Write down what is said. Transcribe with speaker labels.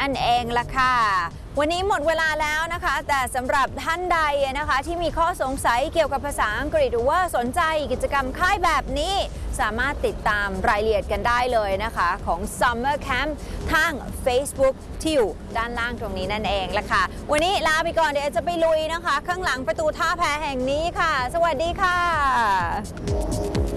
Speaker 1: นั่นเองล่ะค่ะวันนี้หมดเวลาแล้วนะคะแต่สำหรับท่านใดนะคะที่มีข้อสงสัยเกี่ยวกับภาษาอังกฤษหรือว่าสนใจกิจกรรมค่ายแบบนี้สามารถติดตามรายละเอียดกันได้เลยนะคะของ Summer Camp ทาง Facebook ที่อยู่ด้านล่างตรงนี้นั่นเองล่ะค่ะวันนี้ลาไปก่อนเดี๋ยวจะไปลุยนะคะข้างหลังประตูท่าแพแห่งนี้ค่ะสวัสดีค่ะ